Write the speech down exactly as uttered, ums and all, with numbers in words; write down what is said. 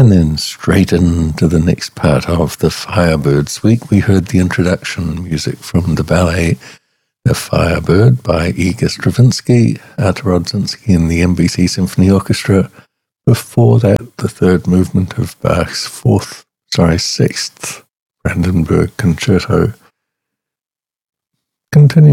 And then straight into the next part of the Firebird Suite, we heard the introduction music from the ballet The Firebird by Igor Stravinsky, Artur Rodzinski and the N B C Symphony Orchestra. Before that, the third movement of Bach's fourth, sorry, sixth Brandenburg Concerto. Continuing